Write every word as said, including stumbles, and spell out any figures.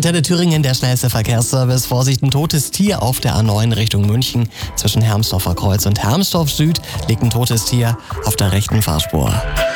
Antenne Thüringen, der schnellste Verkehrsservice. Vorsicht, ein totes Tier auf der A neun Richtung München. Zwischen Hermsdorfer Kreuz und Hermsdorf Süd liegt ein totes Tier auf der rechten Fahrspur.